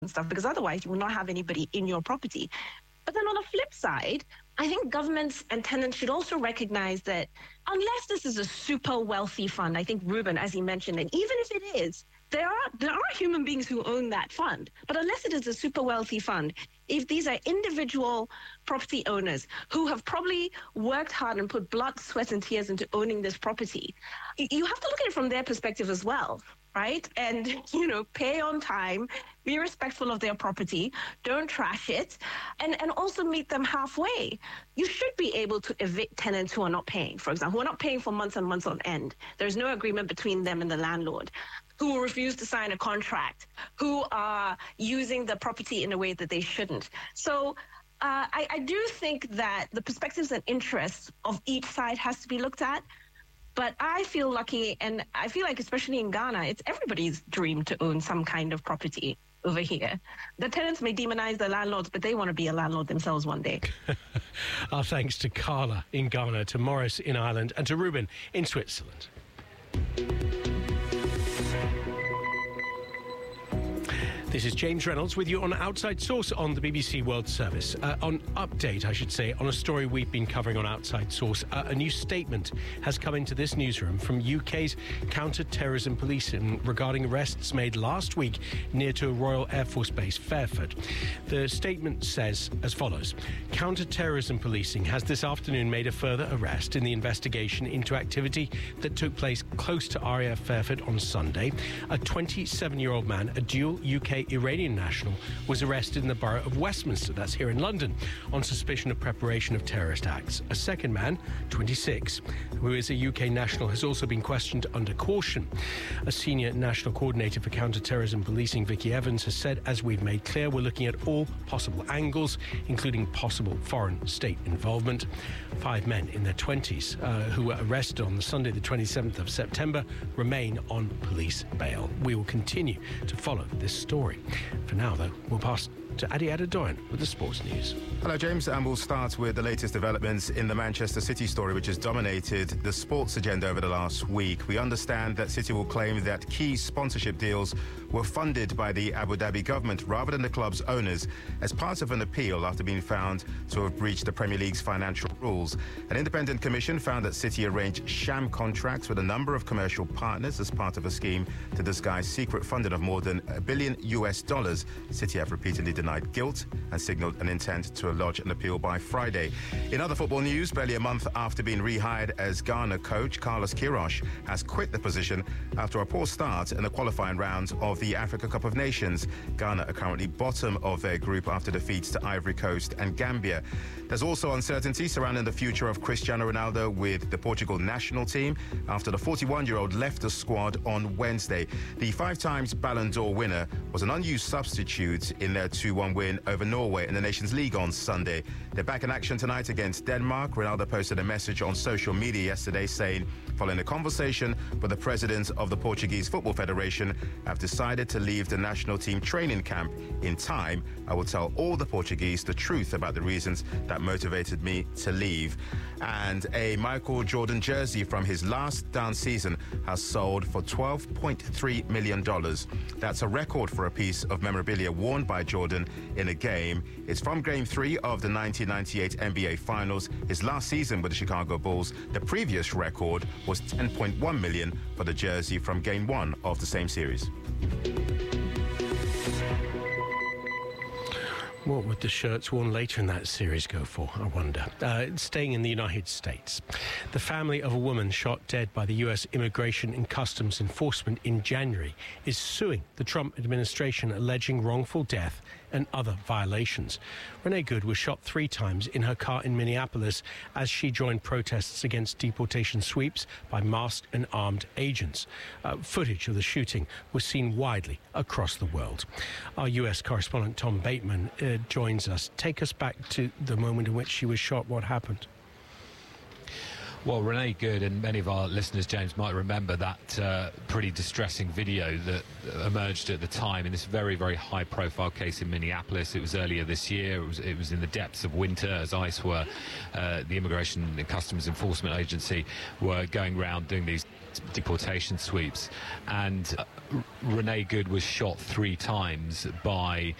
and stuff, because otherwise you will not have anybody in your property. But then on the flip side, I think governments and tenants should also recognize that unless this is a super wealthy fund, I think Ruben, as he mentioned, and even if it is, there are human beings who own that fund. But unless it is a super wealthy fund, if these are individual property owners who have probably worked hard and put blood, sweat, and tears into owning this property, you have to look at it from their perspective as well, right? And, pay on time, be respectful of their property, don't trash it, and also meet them halfway. You should be able to evict tenants who are not paying, for example, who are not paying for months and months on end. There's no agreement between them and the landlord, who will refuse to sign a contract, who are using the property in a way that they shouldn't. So I do think that the perspectives and interests of each side has to be looked at. But I feel lucky, and I feel like especially in Ghana, it's everybody's dream to own some kind of property over here. The tenants may demonize the landlords, but they want to be a landlord themselves one day. Our thanks to Carla in Ghana, to Morris in Ireland, and to Ruben in Switzerland. This is James Reynolds with you on Outside Source on the BBC World Service. On update, I should say, on a story we've been covering on Outside Source. A new statement has come into this newsroom from UK's counter-terrorism policing regarding arrests made last week near to a Royal Air Force Base, Fairford. The statement says as follows: counter-terrorism policing has this afternoon made a further arrest in the investigation into activity that took place close to RAF Fairford on Sunday. A 27-year-old man, a dual UK Iranian national, was arrested in the borough of Westminster, that's here in London, on suspicion of preparation of terrorist acts. A second man, 26, who is a UK national, has also been questioned under caution. A senior national coordinator for counter-terrorism policing, Vicky Evans, has said, as we've made clear, we're looking at all possible angles, including possible foreign state involvement. 5 men in their 20s who were arrested on the Sunday, the 27th of September, remain on police bail. We will continue to follow this story. For now, though, we'll pass to Adi Adedoyan with the sports news. Hello, James, and we'll start with the latest developments in the Manchester City story, which has dominated the sports agenda over the last week. We understand that City will claim that key sponsorship deals were funded by the Abu Dhabi government rather than the club's owners as part of an appeal after being found to have breached the Premier League's financial rules. An independent commission found that City arranged sham contracts with a number of commercial partners as part of a scheme to disguise secret funding of more than $1 billion. City have repeatedly denied guilt and signalled an intent to lodge an appeal by Friday. In other football news, barely a month after being rehired as Ghana coach, Carlos Queiroz has quit the position after a poor start in the qualifying round of the Africa Cup of Nations. Ghana are currently bottom of their group after defeats to Ivory Coast and Gambia. There's also uncertainty surrounding the future of Cristiano Ronaldo with the Portugal national team after the 41-year-old left the squad on Wednesday. The 5 times Ballon d'Or winner was an unused substitute in their 2-1 win over Norway in the Nations League on Sunday. They're back in action tonight against Denmark. Ronaldo posted a message on social media yesterday saying, following a conversation with the president of the Portuguese Football Federation, I've decided to leave the national team training camp in time. I will tell all the Portuguese the truth about the reasons that motivated me to leave. And a Michael Jordan jersey from his last dance season has sold for $12.3 million. That's a record for a piece of memorabilia worn by Jordan in a game. It's from Game 3 of the 1998 NBA Finals, his last season with the Chicago Bulls. The previous record was $10.1 million for the jersey from Game 1 of the same series. What would the shirts worn later in that series go for, I wonder? Staying in the United States. The family of a woman shot dead by the U.S. Immigration and Customs Enforcement in January is suing the Trump administration, alleging wrongful death and other violations. Renee Good was shot 3 times in her car in Minneapolis as she joined protests against deportation sweeps by masked and armed agents. Footage of the shooting was seen widely across the world. Our U.S. correspondent Tom Bateman joins us. Take us back to the moment in which she was shot. What happened? Well, Renee Good and many of our listeners, James, might remember that pretty distressing video that emerged at the time in this very, very high-profile case in Minneapolis. It was earlier this year. It was in the depths of winter as ICE were, the Immigration and Customs Enforcement Agency, were going around doing these deportation sweeps, and Renee Good was shot 3 times by